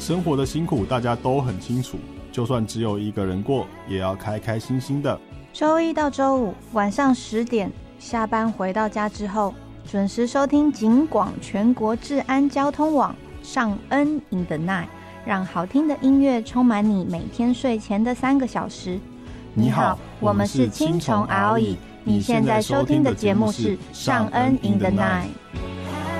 生活的辛苦大家都很清楚，就算只有一个人过，也要开开心心的。 周一到周五晚上10点下班回到家之后，准时收听警广全国治安交通网尚恩 in the night， 让好听的音乐充满你每天睡前的3个小时。你好，我们是青虫 ROE， 你现在收听的节目是尚恩 in the night。